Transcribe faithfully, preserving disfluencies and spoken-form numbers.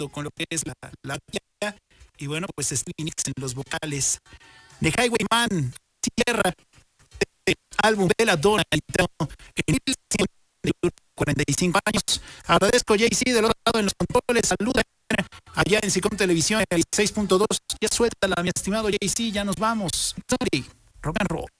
con lo que es la, la batería, y bueno, pues Stevie Nicks en los vocales. The Highwayman cierra este álbum de la Donna en mil ciento cuarenta y cinco años. Agradezco a Jay-Z del otro lado en los controles. Saluda allá en Sicom Televisión seis punto dos. Ya suéltala, mi estimado Jay-Z, ya nos vamos. Sorry, rock and roll.